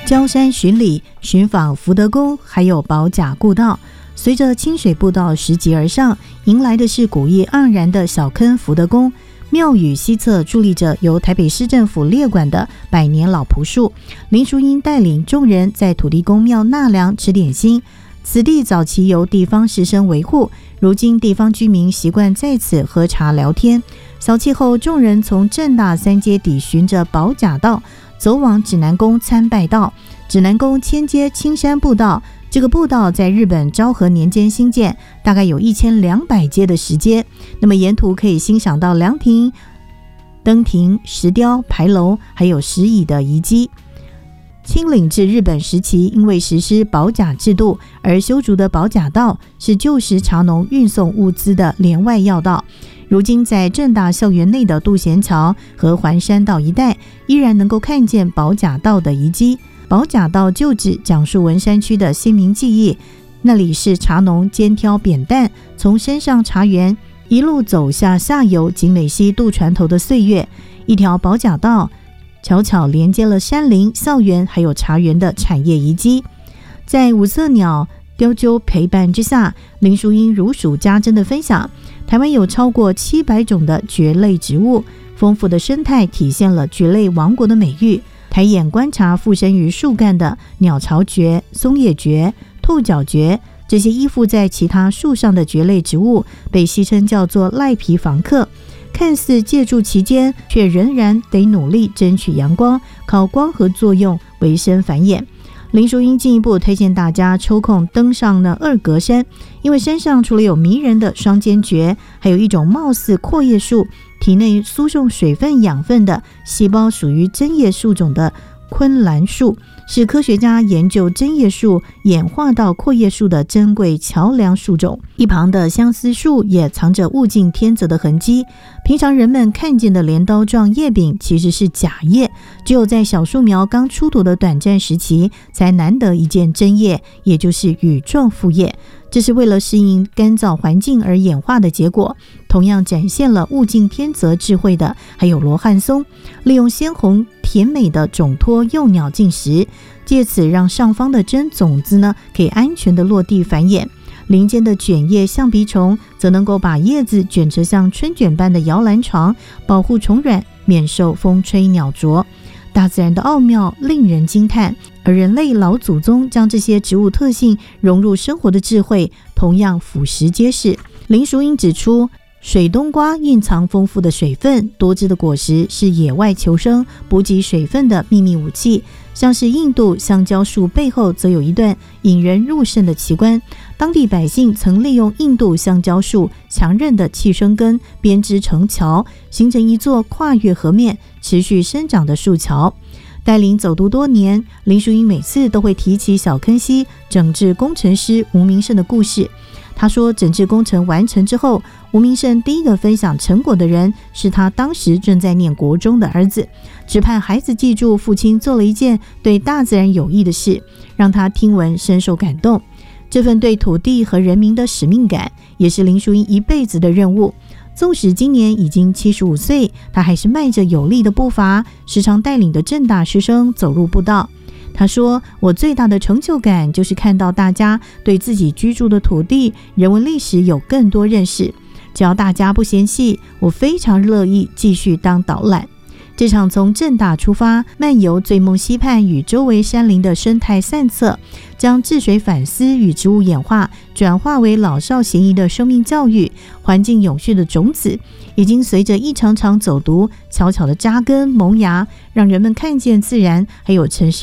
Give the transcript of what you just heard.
郊山巡礼，寻访福德宫，还有宝甲故道。随着清水步道拾级而上，迎来的是古意盎然的小坑福德宫。庙宇西侧伫立着由台北市政府列管的百年老朴树。林淑英带领众人在土地公庙纳凉吃点心。此地早期由地方士绅维护，如今地方居民习惯在此喝茶聊天。小憩后，众人从正大三街底循着宝甲道走往指南宫参拜道。指南宫牵接青山步道，这个步道在日本昭和年间兴建，大概有1200阶的石阶。那么沿途可以欣赏到凉亭、灯亭、石雕、牌楼，还有石椅的遗迹。清领至日本时期，因为实施保甲制度而修筑的保甲道，是旧时茶农运送物资的连外要道。如今在政大校园内的渡贤桥和环山道一带，依然能够看见保甲道的遗迹。保甲道旧址讲述文山区的先民记忆，那里是茶农肩挑扁担，从山上茶园一路走下游景美溪渡船头的岁月。一条保甲道巧巧连接了山林、校园还有茶园的产业遗迹。在五色鸟雕鹫陪伴之下，林淑英如数家珍的分享，台湾有超过700种的蕨类植物，丰富的生态体现了蕨类王国的美誉。抬眼观察附身于树干的鸟巢蕨、松叶蕨、兔角蕨，这些依附在其他树上的蕨类植物被戏称叫做赖皮房客，看似借助其间，却仍然得努力争取阳光，靠光合作用维生繁衍。林淑英进一步推荐大家抽空登上二格山，因为山上除了有迷人的双尖蕨，还有一种貌似阔叶树，体内输送水分养分的细胞属于针叶树种的昆兰树，是科学家研究针叶树演化到阔叶树的珍贵桥梁树种。一旁的相思树也藏着物竞天择的痕迹，平常人们看见的镰刀状叶柄其实是假叶，只有在小树苗刚出土的短暂时期才难得一见真叶，也就是羽状复叶。这是为了适应干燥环境而演化的结果，同样展现了物竞天择智慧的还有罗汉松，利用鲜红甜美的种托幼鸟进食，借此让上方的真种子可以安全的落地繁衍。林间的卷叶象鼻虫则能够把叶子卷成像春卷般的摇篮床，保护虫卵免受风吹鸟啄。大自然的奥妙令人惊叹，而人类老祖宗将这些植物特性融入生活的智慧，同样俯拾皆是。林淑英指出，水冬瓜蕴藏丰富的水分，多汁的果实是野外求生、补给水分的秘密武器。像是印度香蕉树背后则有一段引人入胜的奇观，当地百姓曾利用印度香蕉树强韧的气生根编织成桥，形成一座跨越河面持续生长的树桥。带领走读多年，林淑英每次都会提起小坑溪整治工程师吴明胜的故事。他说，整治工程完成之后，吴明胜第一个分享成果的人是他当时正在念国中的儿子，只盼孩子记住父亲做了一件对大自然有益的事，让他听闻深受感动。这份对土地和人民的使命感，也是林淑英一辈子的任务。纵使今年已经75岁，他还是迈着有力的步伐，时常带领着政大师生走入步道。他说，我最大的成就感就是看到大家对自己居住的土地、人文历史有更多认识。只要大家不嫌弃，我非常乐意继续当导览。这场从政大出发，漫游醉梦溪畔与周围山林的生态散策，将治水反思与植物演化转化为老少咸宜的生命教育、环境永续的种子，已经随着一场场走读悄悄地扎根萌芽，让人们看见自然还有城市